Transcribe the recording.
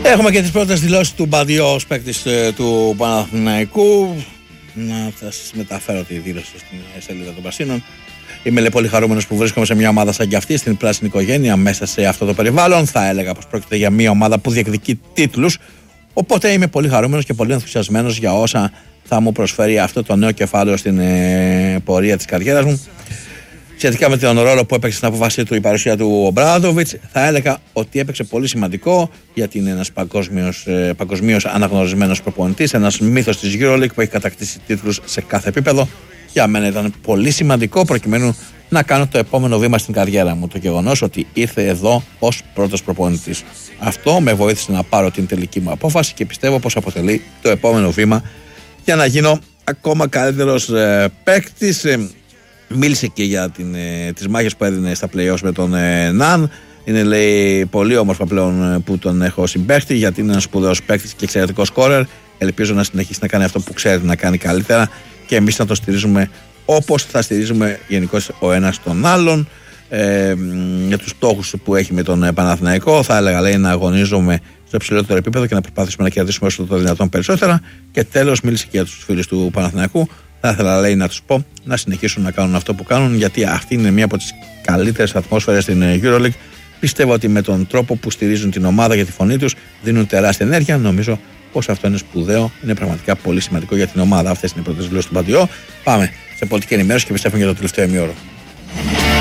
Έχουμε και τις πρώτες δηλώσεις του Μπαδιό ως παίκτης του Παναθηναϊκού. Να σας μεταφέρω τη δήλωση στην σελίδα των Πρασίνων. Είμαι πολύ χαρούμενος που βρίσκομαι σε μια ομάδα σαν κι αυτή, στην πράσινη οικογένεια, μέσα σε αυτό το περιβάλλον. Θα έλεγα πως πρόκειται για μια ομάδα που διεκδικεί τίτλους. Οπότε είμαι πολύ χαρούμενος και πολύ ενθουσιασμένος για όσα θα μου προσφέρει αυτό το νέο κεφάλαιο στην πορεία της καριέρας μου. Σχετικά με τον ρόλο που έπαιξε στην απόφασή του η παρουσία του Ομπράδοβιτς, θα έλεγα ότι έπαιξε πολύ σημαντικό, γιατί είναι ένας παγκοσμίως αναγνωρισμένος προπονητής, ένας μύθος της EuroLeague που έχει κατακτήσει τίτλους σε κάθε επίπεδο. Για μένα ήταν πολύ σημαντικό προκειμένου να κάνω το επόμενο βήμα στην καριέρα μου. Το γεγονός ότι ήρθε εδώ ως πρώτος προπονητής. Αυτό με βοήθησε να πάρω την τελική μου απόφαση και πιστεύω πως αποτελεί το επόμενο βήμα για να γίνω ακόμα καλύτερος παίκτης. Μίλησε και για τις μάχες που έδινε στα play-offs με τον Ναν. Είναι, λέει, πολύ όμορφα πλέον που τον έχω συμπαίχτη, γιατί είναι ένας σπουδαίος παίκτης και εξαιρετικός σκόρερ. Ελπίζω να συνεχίσει να κάνει αυτό που ξέρει να κάνει καλύτερα και εμείς να το στηρίζουμε όπως θα στηρίζουμε γενικώς ο ένας τον άλλον. Για τους στόχους που έχει με τον Παναθηναϊκό, θα έλεγα, λέει, να αγωνίζομαι στο υψηλότερο επίπεδο και να προσπαθήσουμε να κερδίσουμε όσο το δυνατόν περισσότερα. Και τέλος, μίλησε και για τους φίλους του Παναθηναϊκού. Θα ήθελα, λέει, να τους πω να συνεχίσουν να κάνουν αυτό που κάνουν, γιατί αυτή είναι μία από τις καλύτερες ατμόσφαιρες στην EuroLeague. Πιστεύω ότι με τον τρόπο που στηρίζουν την ομάδα για τη φωνή τους δίνουν τεράστια ενέργεια. Νομίζω πως αυτό είναι σπουδαίο, είναι πραγματικά πολύ σημαντικό για την ομάδα. Αυτές είναι οι πρώτες δηλώσεις του Μπαδιό. Πάμε σε πολιτική ενημέρωση και επιστρέφουμε για το τελευταίο ημίωρο.